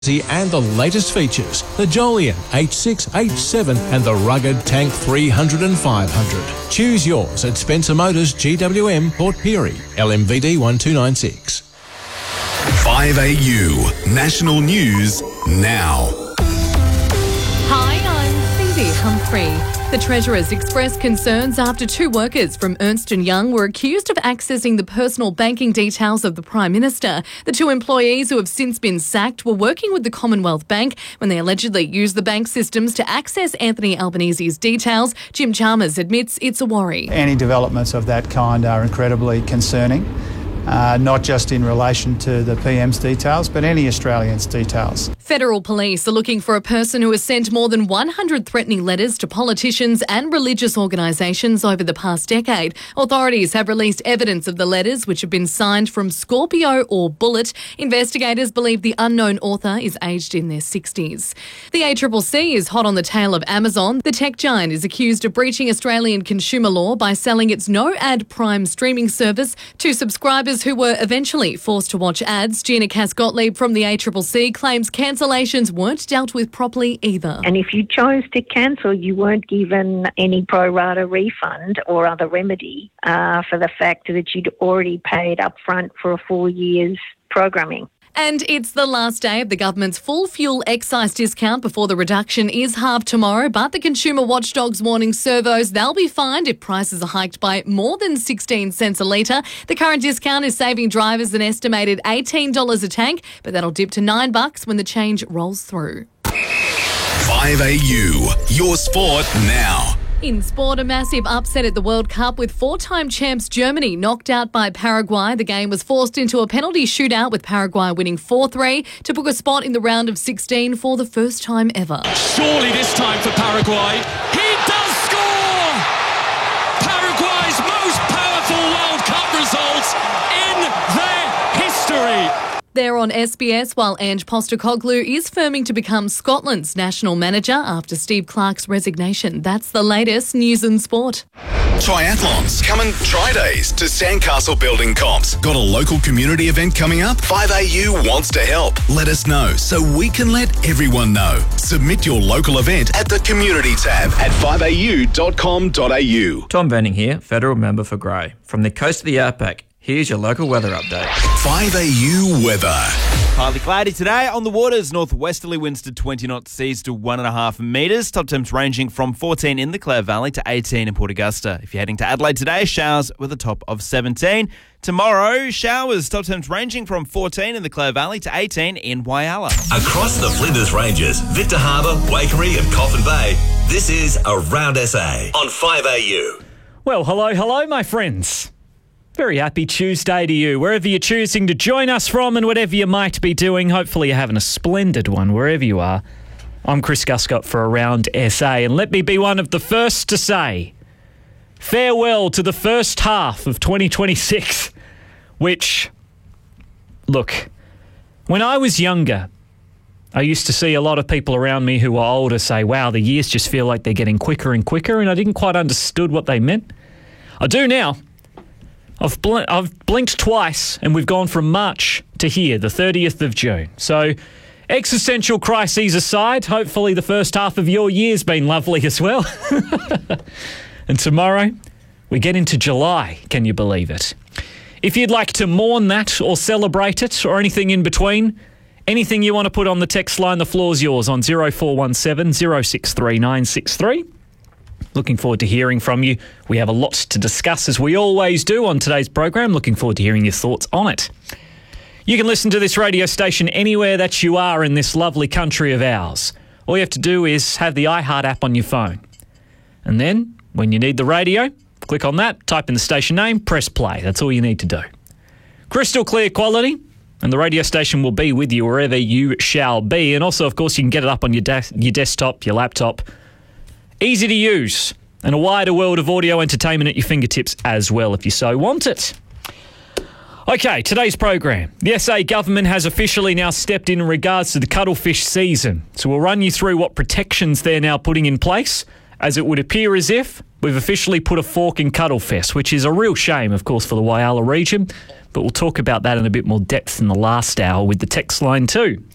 and the latest features, the Jolion H6, H7 and the rugged Tank 300 and 500. Choose yours at Spencer Motors GWM Port Pirie, LMVD 1296. 5AU National News now. Hi, I'm Phoebe Humphrey. The Treasurer's expressed concerns after two workers from Ernst & Young were accused of accessing the personal banking details of the Prime Minister. The two employees, who have since been sacked, were working with the Commonwealth Bank when they allegedly used the bank systems to access Anthony Albanese's details. Jim Chalmers admits it's a worry. Any developments of that kind are incredibly concerning. Not just in relation to the PM's details, but any Australian's details. Federal police are looking for a person who has sent more than 100 threatening letters to politicians and religious organisations over the past decade. Authorities have released evidence of the letters, which have been signed from Scorpio or Bullet. Investigators believe the unknown author is aged in their 60s. The ACCC is hot on the tail of Amazon. The tech giant is accused of breaching Australian consumer law by selling its no-ad Prime streaming service to subscribers who were eventually forced to watch ads. Gina Cass-Gottlieb from the ACCC claims cancellations weren't dealt with properly either. And if you chose to cancel, you weren't given any pro rata refund or other remedy for the fact that you'd already paid up front for a full year's programming. And it's the last day of the government's full fuel excise discount before the reduction is halved tomorrow. But the consumer watchdog's warning servos they'll be fined if prices are hiked by more than 16 cents a litre. The current discount is saving drivers an estimated $18 a tank, but that'll dip to $9 when the change rolls through. 5AU, your sport now. In sport, a massive upset at the World Cup with four-time champs Germany knocked out by Paraguay. The game was forced into a penalty shootout with Paraguay winning 4-3 to book a spot in the round of 16 for the first time ever. Surely this time for Paraguay. He does score! Paraguay's most powerful World Cup results in their history. They're on SBS, while Ange Postecoglou is firming to become Scotland's national manager after Steve Clarke's resignation. That's the latest news and sport. Triathlons. Come and try days to Sandcastle Building Comps. Got a local community event coming up? 5AU wants to help. Let us know so we can let everyone know. Submit your local event at the community tab at 5au.com.au. Tom Benning here, federal member for Grey. From the coast of the Outback, here's your local weather update. 5AU weather. Partly cloudy today on the waters. Northwesterly winds to 20 knot seas to 1.5 metres. Top temps ranging from 14 in the Clare Valley to 18 in Port Augusta. If you're heading to Adelaide today, showers with a top of 17. Tomorrow, showers. Top temps ranging from 14 in the Clare Valley to 18 in Whyalla. Across the Flinders Ranges, Victor Harbour, Waikerie and Coffin Bay, this is Around SA on 5AU. Well, hello, my friends. Very happy Tuesday to you, wherever you're choosing to join us from and whatever you might be doing. Hopefully you're having a splendid one wherever you are. I'm Chris Guscott for Around SA, and let me be one of the first to say farewell to the first half of 2026, which, look, when I was younger, I used to see a lot of people around me who were older say, wow, the years just feel like they're getting quicker and quicker, and I didn't quite understood what they meant. I do now. I've blinked twice and we've gone from March to here, the 30th of June. So existential crises aside, hopefully the first half of your year's been lovely as well. And tomorrow we get into July, can you believe it? If you'd like to mourn that or celebrate it or anything in between, anything you want to put on the text line, the floor's yours on 0417 063 963. Looking forward to hearing from you. We have a lot to discuss, as we always do on today's program. Looking forward to hearing your thoughts on it. You can listen to this radio station anywhere that you are in this lovely country of ours. All you have to do is have the iHeart app on your phone. And then, when you need the radio, click on that, type in the station name, press play. That's all you need to do. Crystal clear quality, and the radio station will be with you wherever you shall be. And also, of course, you can get it up on your desktop, your laptop. Easy to use, and a wider world of audio entertainment at your fingertips as well if you so want it. Okay, today's program. The SA government has officially now stepped in regards to the cuttlefish season. So we'll run you through what protections they're now putting in place, as it would appear as if we've officially put a fork in Cuttlefest, which is a real shame, of course, for the Whyalla region. But we'll talk about that in a bit more depth in the last hour with the text line too.